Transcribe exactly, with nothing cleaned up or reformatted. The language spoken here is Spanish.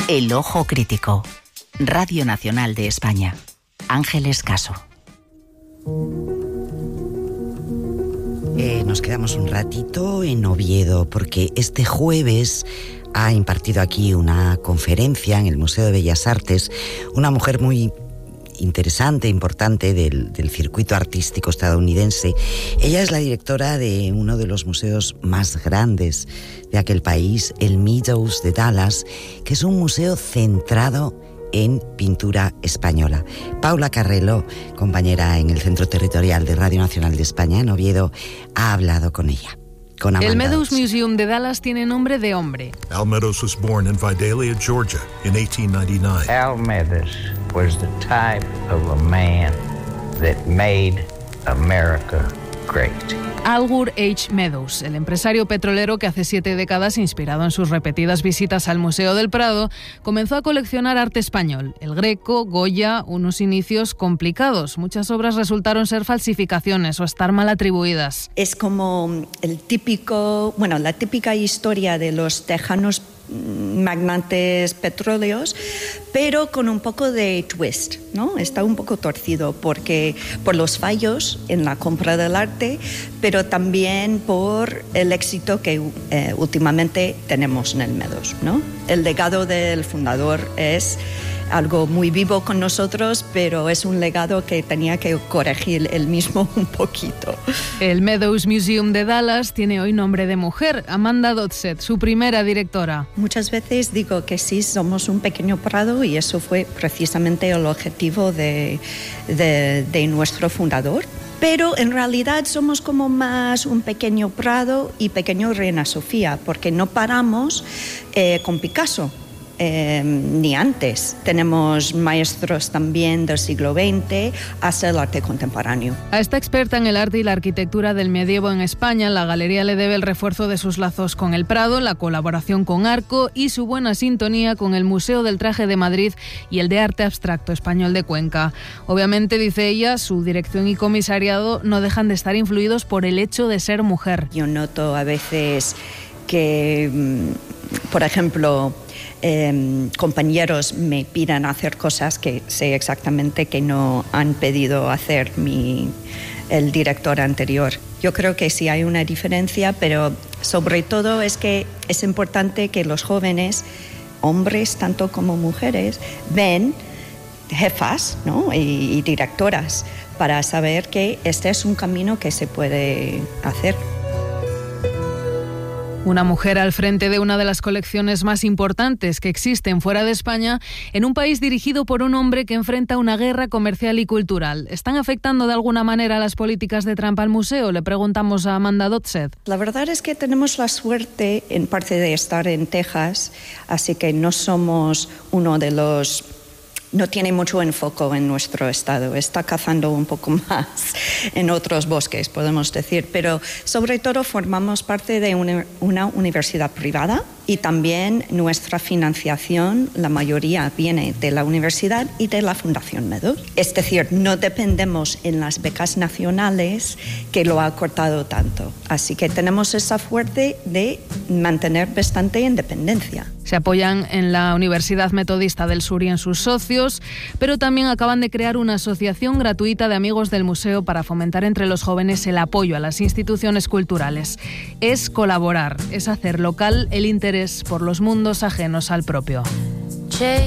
El Ojo Crítico. Radio Nacional de España. Ángeles Caso. Eh, nos quedamos un ratito en Oviedo porque este jueves ha impartido aquí una conferencia en el Museo de Bellas Artes una mujer muy interesante, importante del, del circuito artístico estadounidense. Ella es la directora de uno de los museos más grandes de aquel país, el Meadows de Dallas, que es un museo centrado en pintura española. Paula Carrelo, compañera en el Centro Territorial de Radio Nacional de España en Oviedo, ha hablado con ella. Con el Meadows Museum de Dallas tiene nombre de hombre. Al Meadows was born in Vidalia, Georgia, in eighteen ninety-nine. Al Meadows was the type of a man that made America great. Algur H. Meadows, el empresario petrolero que hace siete décadas, inspirado en sus repetidas visitas al Museo del Prado, comenzó a coleccionar arte español, el Greco, Goya, unos inicios complicados. Muchas obras resultaron ser falsificaciones o estar mal atribuidas. Es como el típico, bueno, la típica historia de los tejanos magnates petróleos, pero con un poco de twist, ¿no? Está un poco torcido porque por los fallos en la compra del arte, pero también por el éxito que eh, últimamente tenemos en el Meadows, ¿no? El legado del fundador es algo muy vivo con nosotros, pero es un legado que tenía que corregir él mismo un poquito. El Meadows Museum de Dallas tiene hoy nombre de mujer, Amanda Dodseth, su primera directora. Muchas veces digo que sí, somos un pequeño prado y eso fue precisamente el objetivo de, de, de nuestro fundador. Pero en realidad somos como más un pequeño prado y pequeño Reina Sofía, porque no paramos eh, con Picasso. Eh, ni antes. Tenemos maestros también del siglo veinte hasta el arte contemporáneo. A esta experta en el arte y la arquitectura del medievo en España, la galería le debe el refuerzo de sus lazos con el Prado, la colaboración con Arco y su buena sintonía con el Museo del Traje de Madrid y el de Arte Abstracto Español de Cuenca. Obviamente, dice ella, su dirección y comisariado no dejan de estar influidos por el hecho de ser mujer. Yo noto a veces que, por ejemplo, Eh, compañeros me pidan hacer cosas que sé exactamente que no han pedido hacer mi, el director anterior. Yo creo que sí hay una diferencia, pero sobre todo es que es importante que los jóvenes, hombres tanto como mujeres, ven jefas, ¿no? y, y directoras para saber que este es un camino que se puede hacer. Una mujer al frente de una de las colecciones más importantes que existen fuera de España, en un país dirigido por un hombre que enfrenta una guerra comercial y cultural. ¿Están afectando de alguna manera las políticas de Trump al museo? Le preguntamos a Amanda Dodseth. La verdad es que tenemos la suerte, en parte, de estar en Texas, así que no somos uno de los... No tiene mucho enfoque en nuestro estado, está cazando un poco más en otros bosques, podemos decir, pero sobre todo formamos parte de una, una universidad privada y también nuestra financiación, la mayoría viene de la universidad y de la Fundación Meadows. Es decir, no dependemos en las becas nacionales que lo ha cortado tanto, así que tenemos esa suerte de mantener bastante independencia. Se apoyan en la Universidad Metodista del Sur y en sus socios, pero también acaban de crear una asociación gratuita de amigos del museo para fomentar entre los jóvenes el apoyo a las instituciones culturales. Es colaborar, es hacer local el interés por los mundos ajenos al propio.